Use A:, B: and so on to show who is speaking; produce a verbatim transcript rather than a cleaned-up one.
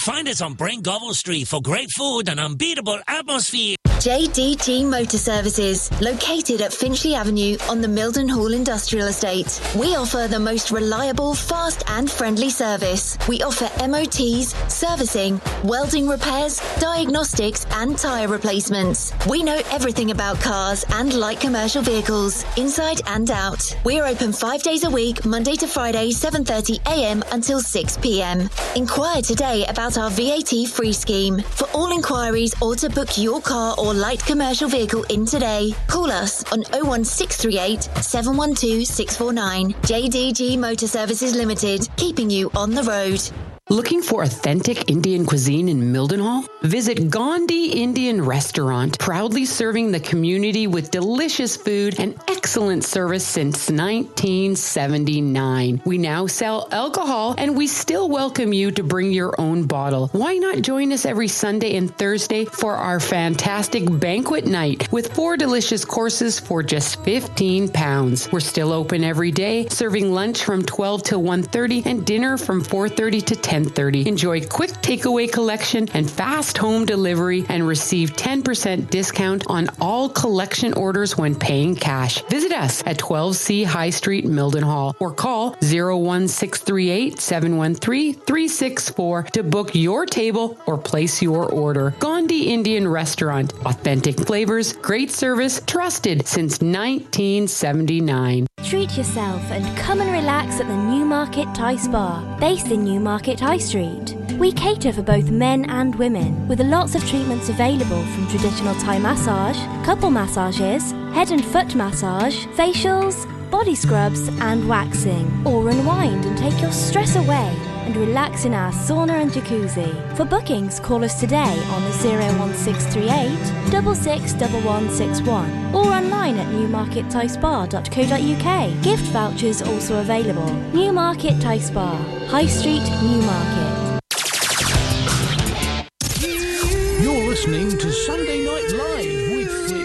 A: Find us on Brangobble Street for great food and unbeatable atmosphere.
B: J D G Motor Services, located at Finchley Avenue on the Mildenhall Industrial Estate. We offer the most reliable, fast and friendly service. We offer M O Ts, servicing, welding repairs, diagnostics and tyre replacements. We know everything about cars and light commercial vehicles, inside and out. We're open five days a week, Monday to Friday, seven thirty a m until six p m. Inquire today about our V A T free scheme. For all inquiries or to book your car or light commercial vehicle in today, call us on oh one six three eight, seven one two, six four nine. J D G Motor Services Limited, keeping you on the road.
C: Looking for authentic Indian cuisine in Mildenhall? Visit Gandhi Indian Restaurant, proudly serving the community with delicious food and excellent service since nineteen seventy-nine. We now sell alcohol, and we still welcome you to bring your own bottle. Why not join us every Sunday and Thursday for our fantastic banquet night with four delicious courses for just fifteen pounds. We're still open every day, serving lunch from twelve till one thirty and dinner from four thirty to ten thirty. Enjoy quick takeaway collection and fast home delivery and receive ten percent discount on all collection orders when paying cash. Visit us at twelve C High Street, Mildenhall, or call oh one six three eight, seven one three, three six four to book your table or place your order. Gandhi Indian Restaurant. Authentic flavors, great service, trusted since nineteen seventy-nine.
D: Treat yourself and come and relax at the Newmarket Thai Spa, based in Newmarket High Street. We cater for both men and women, with lots of treatments available from traditional Thai massage, couple massages, head and foot massage, facials, body scrubs and waxing. Or unwind and take your stress away and relax in our sauna and jacuzzi. For bookings, call us today on oh one six three eight, six six one one six one or online at newmarket thai spa dot co dot u k. Gift vouchers also available. Newmarket Thai Spa, High Street, Newmarket.
E: You're listening to Sunday Night Live